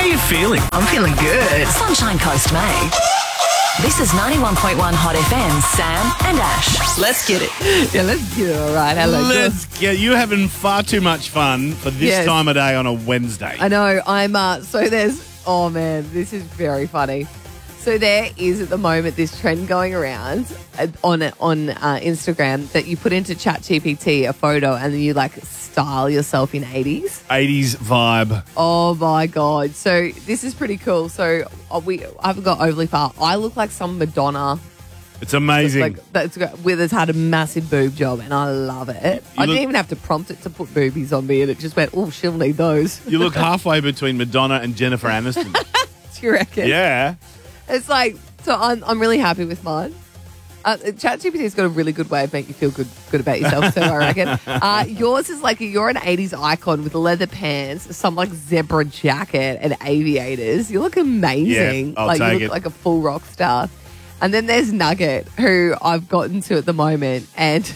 are you feeling? I'm feeling good. Sunshine Coast, mate. This is 91.1 Hot FM, Sam and Ash. Let's get it. Yeah, let's get it. All right. Hello. Let's get you having far too much fun for this time of day on a Wednesday. I know. I'm so there's oh man, this is very funny. So there is at the moment this trend going around on Instagram that you put into ChatGPT a photo and then you like style yourself in 80s. 80s vibe. Oh my God. So this is pretty cool. So I haven't got overly far. I look like some Madonna. It's amazing. That's had a massive boob job and I love it. I didn't even have to prompt it to put boobies on me and it just went, oh, she'll need those. You look halfway between Madonna and Jennifer Aniston. Do you reckon? Yeah. It's like, so I'm really happy with mine. ChatGPT's got a really good way of making you feel good about yourself, so I reckon. Yours is like you're an 80s icon with leather pants, some like zebra jacket and aviators. You look amazing. Yeah, I'll like take you look it. like a full rock star. And then there's Nugget, who I've gotten to at the moment, and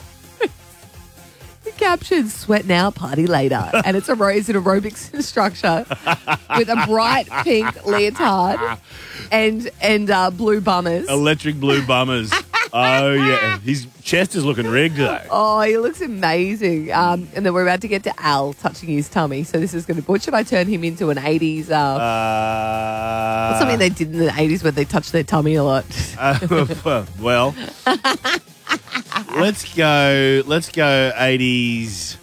the caption, sweat now, party later. And it's an aerobics instructor with a bright pink leotard and blue bummers. Electric blue bummers. Oh, yeah. His chest is looking rigged, though. Oh, he looks amazing. And then we're about to get to Al touching his tummy. So this is going to... What should I turn him into an 80s... what's something they did in the 80s where they touched their tummy a lot? Well, let's go 80s.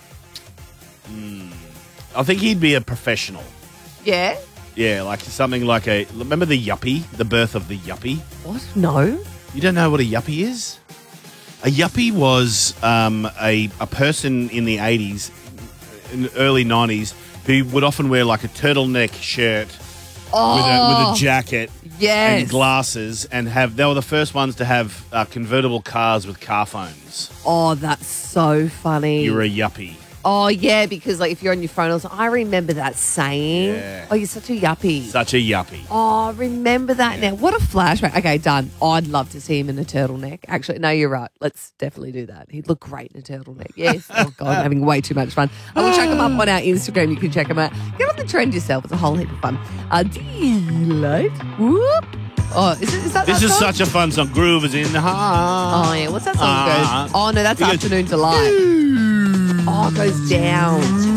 I think he'd be a professional. Yeah? Yeah, like something like remember the yuppie? The birth of the yuppie? What? No. You don't know what a yuppie is? A yuppie was a person in the 80s, in the early 90s, who would often wear like a turtleneck shirt with a jacket and glasses, and they were the first ones to have convertible cars with car phones. Oh, that's so funny. You're a yuppie. Oh, yeah, because like if you're on your phone, I remember that saying. Yeah. Oh, you're such a yuppie. Such a yuppie. Oh, remember that now. What a flashback. Okay, done. I'd love to see him in a turtleneck. Actually, no, you're right. Let's definitely do that. He'd look great in a turtleneck. Yes. Oh, God, I'm having way too much fun. I will check him up on our Instagram. You can check him out. Get on the trend yourself. It's a whole heap of fun. Delight. Whoop. Oh, is that This that is song? such a fun song. Groove is in the heart. Oh, yeah. What's that song goes? Oh, no, that's Afternoon Delight. Oh, it goes down.